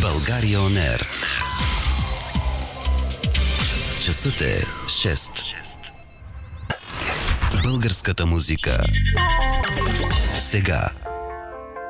България Он Ер. Часът е 6. Българската музика сега